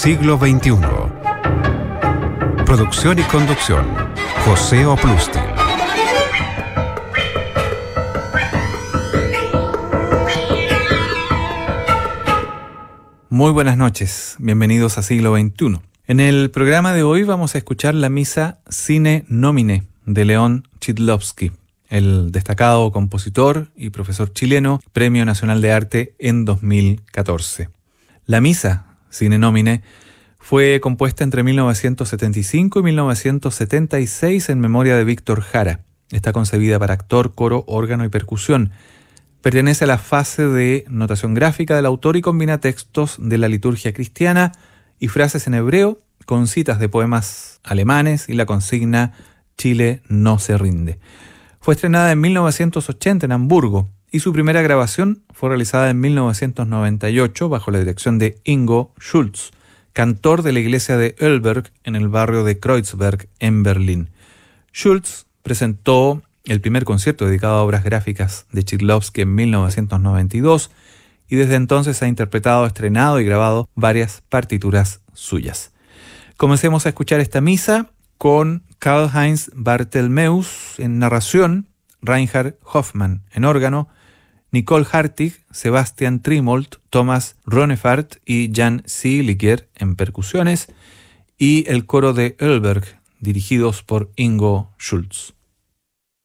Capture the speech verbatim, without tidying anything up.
Siglo veintiuno. Producción y conducción, José Oplustil. Muy buenas noches, bienvenidos a Siglo veintiuno. En el programa de hoy vamos a escuchar la misa Sine Nomine de León Chidlovsky, el destacado compositor y profesor chileno, Premio Nacional de Arte en dos mil catorce. La misa Sine Nomine fue compuesta entre mil novecientos setenta y cinco y mil novecientos setenta y seis en memoria de Víctor Jara. Está concebida para actor, coro, órgano y percusión. Pertenece a la fase de notación gráfica del autor y combina textos de la liturgia cristiana y frases en hebreo con citas de poemas alemanes y la consigna Chile no se rinde. Fue estrenada en mil novecientos ochenta en Hamburgo y su primera grabación fue realizada en mil novecientos noventa y ocho bajo la dirección de Ingo Schulz, cantor de la iglesia de Ölberg en el barrio de Kreuzberg en Berlín. Schulz presentó el primer concierto dedicado a obras gráficas de Chidlovsky en mil novecientos noventa y dos y desde entonces ha interpretado, estrenado y grabado varias partituras suyas. Comencemos a escuchar esta misa con Karl-Heinz Barthelmeus en narración, Reinhard Hoffmann en órgano, Nicole Hartig, Sebastian Trimolt, Thomas Ronefart y Jan Seeliger en percusiones y el coro de Ölberg, dirigidos por Ingo Schulz.